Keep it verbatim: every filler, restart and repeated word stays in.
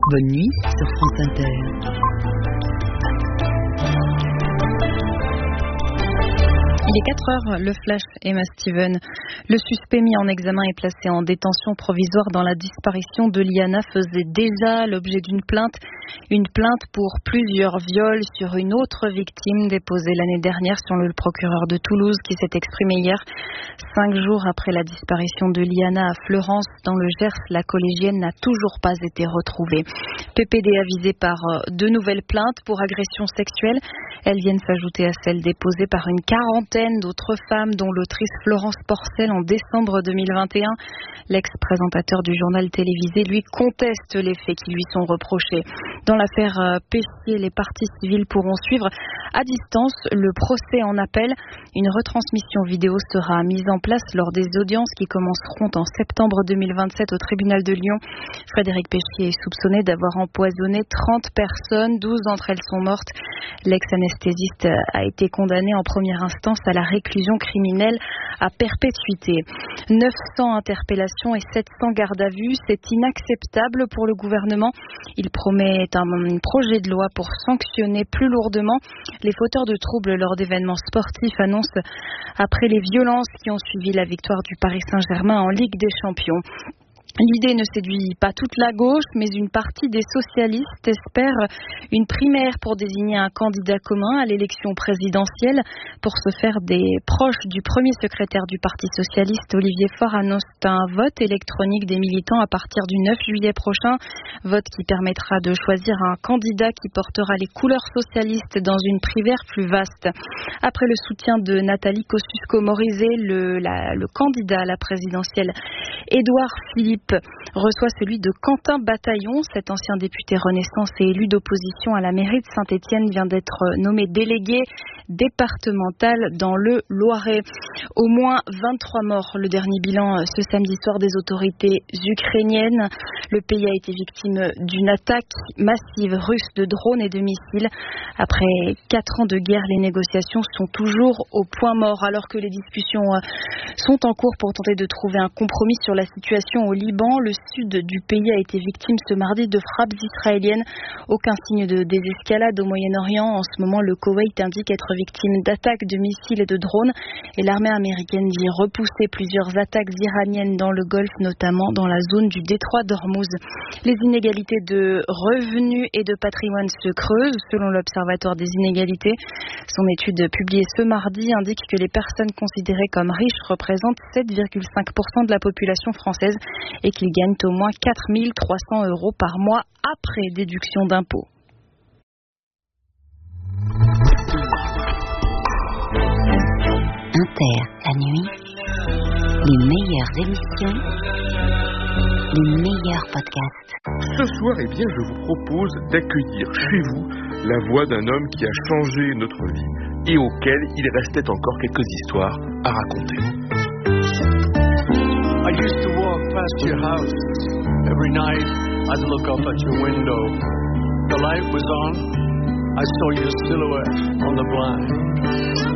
Bonne nuit sur France Inter. Il est quatre heures, le flash, Emma Steven. Le suspect mis en examen et placé en détention provisoire dans la disparition de Liana faisait déjà l'objet d'une plainte. Une plainte pour plusieurs viols sur une autre victime déposée l'année dernière sur le procureur de Toulouse qui s'est exprimé hier. Cinq jours après la disparition de Liana à Fleurance, dans le Gers, la collégienne n'a toujours pas été retrouvée. P P D avisé par deux nouvelles plaintes pour agression sexuelle. Elles viennent s'ajouter à celles déposées par une quarantaine d'autres femmes, dont l'autrice Florence Porcel en décembre deux mille vingt et un. L'ex-présentateur du journal télévisé, lui, conteste les faits qui lui sont reprochés. Dans l'affaire Pessier, les parties civiles pourront suivre à distance le procès en appel. Une retransmission vidéo sera mise en place lors des audiences qui commenceront en septembre deux mille vingt-sept au tribunal de Lyon. Frédéric Pessier est soupçonné d'avoir empoisonné trente personnes, douze d'entre elles sont mortes. L'ex-anesthésiste a été condamné en première instance à la réclusion criminelle à perpétuité. neuf cents interpellations et sept cents gardes à vue, c'est inacceptable pour le gouvernement. Il promet un projet de loi pour sanctionner plus lourdement les fauteurs de troubles lors d'événements sportifs, annonce après les violences qui ont suivi la victoire du Paris Saint-Germain en Ligue des Champions. L'idée ne séduit pas toute la gauche, mais une partie des socialistes espère une primaire pour désigner un candidat commun à l'élection présidentielle. Pour ce faire, des proches du premier secrétaire du Parti socialiste, Olivier Faure, annoncent un vote électronique des militants à partir du neuf juillet prochain. Vote qui permettra de choisir un candidat qui portera les couleurs socialistes dans une primaire plus vaste. Après le soutien de Nathalie Kosciusko-Morizet, le, la, le candidat à la présidentielle, Édouard Philippe, reçoit celui de Quentin Bataillon. Cet ancien député Renaissance et élu d'opposition à la mairie de Saint-Étienne vient d'être nommé délégué départemental dans le Loiret. Au moins vingt-trois morts, le dernier bilan ce samedi soir des autorités ukrainiennes. Le pays a été victime d'une attaque massive russe de drones et de missiles. Après quatre ans de guerre, les négociations sont toujours au point mort alors que les discussions sont en cours pour tenter de trouver un compromis sur la situation au Liban. Le sud du pays a été victime ce mardi de frappes israéliennes. Aucun signe de désescalade au Moyen-Orient. En ce moment, le Koweït indique être victime d'attaques de missiles et de drones. Et l'armée américaine dit repousser plusieurs attaques iraniennes dans le Golfe, notamment dans la zone du détroit d'Ormuz. Les inégalités de revenus et de patrimoine se creusent, selon l'Observatoire des inégalités. Son étude publiée ce mardi indique que les personnes considérées comme riches représentent sept virgule cinq pour cent de la population française et qu'ils gagnent au moins quatre mille trois cents euros par mois après déduction d'impôts. Inter, la nuit, les meilleures émissions, les meilleurs podcasts. Ce soir, eh bien, je vous propose d'accueillir chez vous la voix d'un homme qui a changé notre vie et auquel il restait encore quelques histoires à raconter. I used to walk past your house. Every night I'd look up at your window. The light was on. I saw your silhouette on the blind.